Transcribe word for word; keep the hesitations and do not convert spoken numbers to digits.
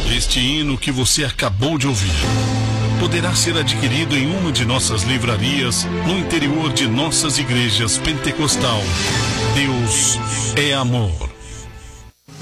Este hino que você acabou de ouvir poderá ser adquirido em uma de nossas livrarias no interior de nossas igrejas pentecostal. Deus é amor.